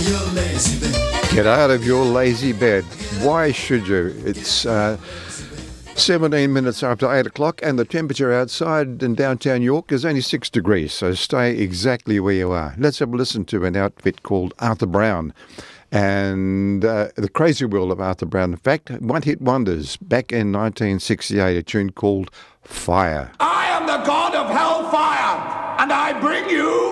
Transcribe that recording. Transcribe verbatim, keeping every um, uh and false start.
Get out of your lazy bed. Why should you? It's uh, seventeen minutes after eight o'clock and the temperature outside in downtown York is only six degrees, so stay exactly where you are. Let's have a listen to an outfit called Arthur Brown and uh, the crazy world of Arthur Brown. In fact, one-hit wonders back in nineteen sixty-eight, a tune called Fire. I am the god of hellfire, and I bring you